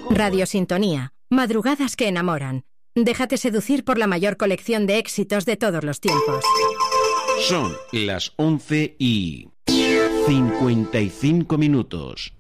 Radio Sintonía. Madrugadas que enamoran. Déjate seducir por la mayor colección de éxitos de todos los tiempos. Son las 11:55.